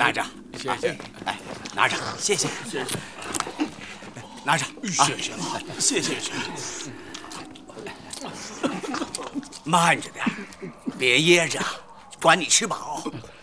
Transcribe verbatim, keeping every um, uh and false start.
拿着， 谢谢。 哎，拿着，谢谢， 谢谢， 拿着， 谢谢，谢谢，谢谢。 慢着点，别噎着，管你吃饱。